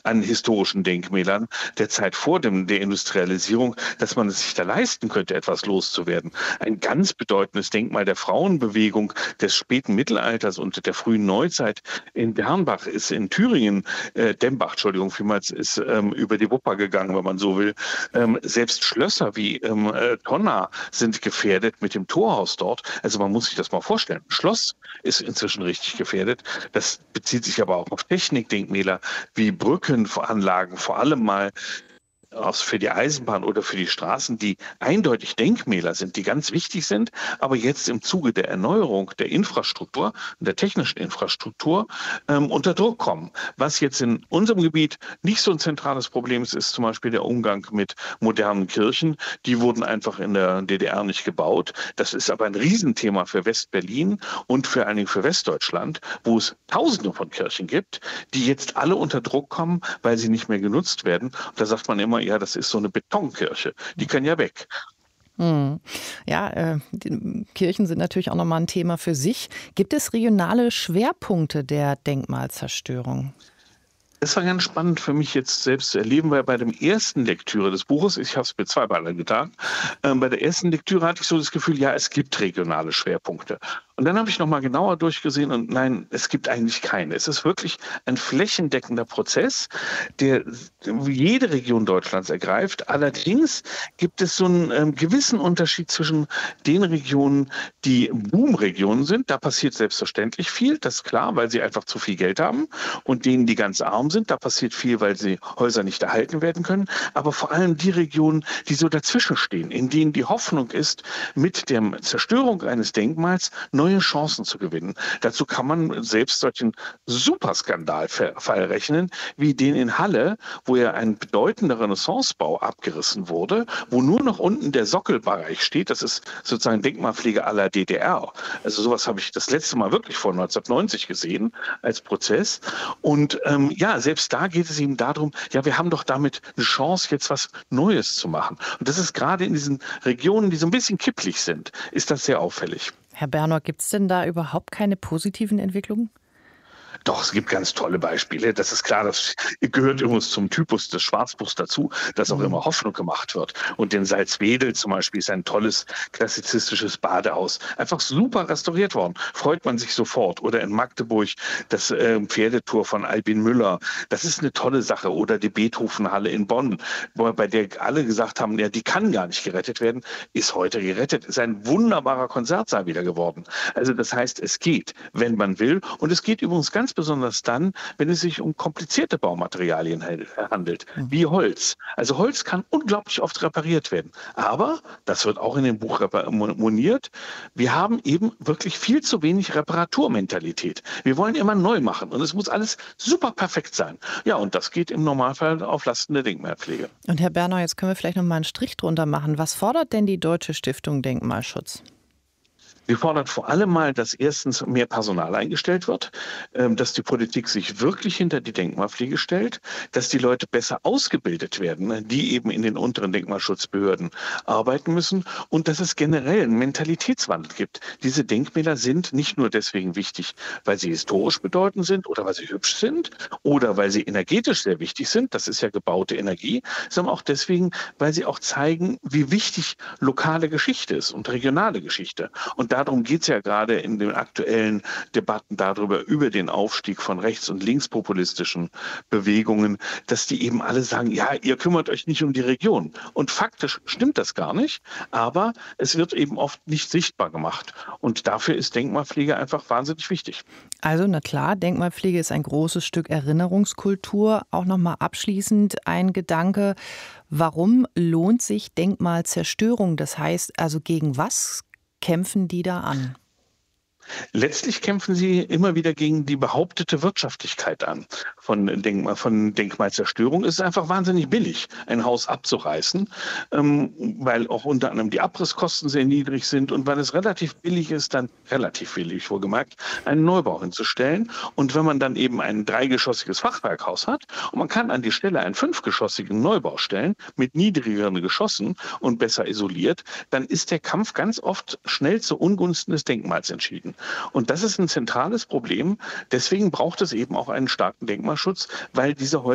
an historischen Denkmälern der Zeit vor der Industrialisierung, dass man es sich da leisten könnte, etwas loszuwerden. Ein ganz bedeutendes Denkmal der Frauenbewegung des späten Mittelalters und der frühen Neuzeit in Bernbach ist in Thüringen, Dembach, Entschuldigung, vielmals ist über die Wupper gegangen, wenn man so will. Selbst Schlösser wie Tonna sind gefährdet mit dem Torhaus dort. Also man muss sich das mal vorstellen. Ein Schloss ist inzwischen richtig gefährdet. Das bezieht sich aber auch auf Technikdenkmäler wie Brückenanlagen, vor allem mal für die Eisenbahn oder für die Straßen, die eindeutig Denkmäler sind, die ganz wichtig sind, aber jetzt im Zuge der Erneuerung der Infrastruktur, der technischen Infrastruktur, unter Druck kommen. Was jetzt in unserem Gebiet nicht so ein zentrales Problem ist, ist zum Beispiel der Umgang mit modernen Kirchen. Die wurden einfach in der DDR nicht gebaut. Das ist aber ein Riesenthema für West-Berlin und vor allen Dingen für Westdeutschland, wo es Tausende von Kirchen gibt, die jetzt alle unter Druck kommen, weil sie nicht mehr genutzt werden. Und da sagt man immer, ja, das ist so eine Betonkirche, die kann ja weg. Ja, die Kirchen sind natürlich auch nochmal ein Thema für sich. Gibt es regionale Schwerpunkte der Denkmalzerstörung? Es war ganz spannend für mich jetzt selbst zu erleben, weil bei der ersten Lektüre des Buches, ich habe es mir zweimal getan, bei der ersten Lektüre hatte ich so das Gefühl, ja, es gibt regionale Schwerpunkte. Und dann habe ich nochmal genauer durchgesehen und nein, es gibt eigentlich keine. Es ist wirklich ein flächendeckender Prozess, der jede Region Deutschlands ergreift. Allerdings gibt es so einen gewissen Unterschied zwischen den Regionen, die Boomregionen sind. Da passiert selbstverständlich viel, das ist klar, weil sie einfach zu viel Geld haben. Und denen, die ganz arm sind, da passiert viel, weil sie Häuser nicht erhalten werden können. Aber vor allem die Regionen, die so dazwischen stehen, in denen die Hoffnung ist, mit der Zerstörung eines Denkmals neue Chancen zu gewinnen. Dazu kann man selbst solchen Superskandalfall rechnen, wie den in Halle, wo ja ein bedeutender Renaissancebau abgerissen wurde, wo nur noch unten der Sockelbereich steht. Das ist sozusagen Denkmalpflege à la DDR. Also sowas habe ich das letzte Mal wirklich vor 1990 gesehen als Prozess. Und ja, selbst da geht es eben darum, ja, wir haben doch damit eine Chance, jetzt was Neues zu machen. Und das ist gerade in diesen Regionen, die so ein bisschen kipplig sind, ist das sehr auffällig. Herr Bernau, gibt es denn da überhaupt keine positiven Entwicklungen? Doch, es gibt ganz tolle Beispiele. Das ist klar, das gehört übrigens zum Typus des Schwarzbuchs dazu, dass auch immer Hoffnung gemacht wird. Und in Salzwedel zum Beispiel ist ein tolles klassizistisches Badehaus einfach super restauriert worden. Freut man sich sofort. Oder in Magdeburg das Pferdetor von Albin Müller. Das ist eine tolle Sache. Oder die Beethovenhalle in Bonn, bei der alle gesagt haben, ja, die kann gar nicht gerettet werden, ist heute gerettet. Ist ein wunderbarer Konzertsaal wieder geworden. Also das heißt, es geht, wenn man will. Und es geht übrigens ganz besonders dann, wenn es sich um komplizierte Baumaterialien handelt, wie Holz. Also Holz kann unglaublich oft repariert werden. Aber, das wird auch in dem Buch moniert, wir haben eben wirklich viel zu wenig Reparaturmentalität. Wir wollen immer neu machen und es muss alles super perfekt sein. Ja, und das geht im Normalfall auf Lasten der Denkmalpflege. Und Herr Bernau, jetzt können wir vielleicht noch mal einen Strich drunter machen. Was fordert denn die Deutsche Stiftung Denkmalschutz? Sie fordert vor allem mal, dass erstens mehr Personal eingestellt wird, dass die Politik sich wirklich hinter die Denkmalpflege stellt, dass die Leute besser ausgebildet werden, die eben in den unteren Denkmalschutzbehörden arbeiten müssen und dass es generell einen Mentalitätswandel gibt. Diese Denkmäler sind nicht nur deswegen wichtig, weil sie historisch bedeutend sind oder weil sie hübsch sind oder weil sie energetisch sehr wichtig sind, das ist ja gebaute Energie, sondern auch deswegen, weil sie auch zeigen, wie wichtig lokale Geschichte ist und regionale Geschichte. Und darum geht es ja gerade in den aktuellen Debatten über den Aufstieg von rechts- und linkspopulistischen Bewegungen, dass die eben alle sagen, ja, ihr kümmert euch nicht um die Region. Und faktisch stimmt das gar nicht, aber es wird eben oft nicht sichtbar gemacht. Und dafür ist Denkmalpflege einfach wahnsinnig wichtig. Also, na klar, Denkmalpflege ist ein großes Stück Erinnerungskultur. Auch nochmal abschließend ein Gedanke. Warum lohnt sich Denkmalzerstörung? Das heißt, also gegen was kämpfen die da an? Letztlich kämpfen sie immer wieder gegen die behauptete Wirtschaftlichkeit an. Von Denkmalzerstörung ist es einfach wahnsinnig billig, ein Haus abzureißen, weil auch unter anderem die Abrisskosten sehr niedrig sind und weil es relativ billig ist, dann relativ billig wohlgemerkt, einen Neubau hinzustellen. Und wenn man dann eben ein dreigeschossiges Fachwerkhaus hat und man kann an die Stelle einen fünfgeschossigen Neubau stellen mit niedrigeren Geschossen und besser isoliert, dann ist der Kampf ganz oft schnell zu Ungunsten des Denkmals entschieden. Und das ist ein zentrales Problem. Deswegen braucht es eben auch einen starken Denkmalschutz, weil diese